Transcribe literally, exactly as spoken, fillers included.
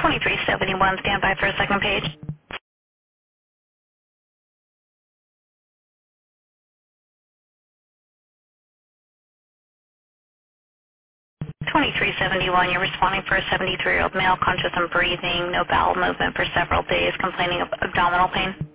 twenty-three seventy-one, stand by for a second page. twenty-three seventy-one, you're responding for a seventy-three-year-old male, conscious and breathing, no bowel movement for several days, complaining of abdominal pain.